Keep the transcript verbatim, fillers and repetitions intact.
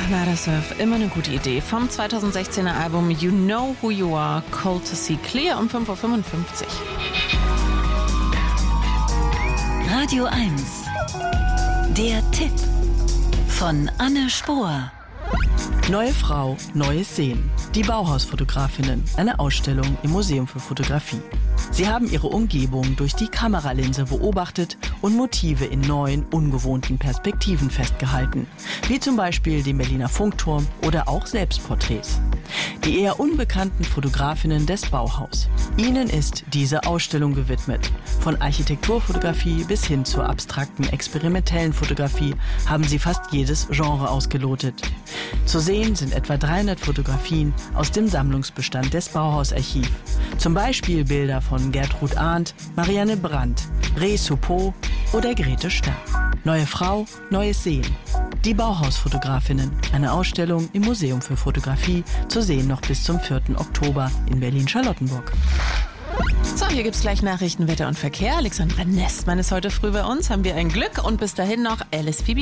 Nada Surf, immer eine gute Idee. Vom zweitausendsechzehner Album You Know Who You Are, Cold to See Clear um fünf Uhr fünfundfünfzig. Radio eins. Der Tipp von Anne Spohr. Neue Frau, neues Sehen. Die Bauhausfotografinnen, eine Ausstellung im Museum für Fotografie. Sie haben ihre Umgebung durch die Kameralinse beobachtet und Motive in neuen, ungewohnten Perspektiven festgehalten, wie zum Beispiel den Berliner Funkturm oder auch Selbstporträts. Die eher unbekannten Fotografinnen des Bauhaus. Ihnen ist diese Ausstellung gewidmet. Von Architekturfotografie bis hin zur abstrakten, experimentellen Fotografie haben sie fast jedes Genre ausgelotet. Zu sehen sind etwa dreihundert Fotografien aus dem Sammlungsbestand des Bauhausarchiv. Zum Beispiel Bilder von Gertrud Arndt, Marianne Brandt, Ray Suppot oder Grete Stern. Neue Frau, neues Sehen. Die Bauhausfotografinnen, eine Ausstellung im Museum für Fotografie, zu sehen noch bis zum vierten Oktober in Berlin-Charlottenburg. So, hier gibt's gleich Nachrichten, Wetter und Verkehr. Alexandra Nestmann ist heute früh bei uns. Haben wir ein Glück und bis dahin noch Alice Phoebe.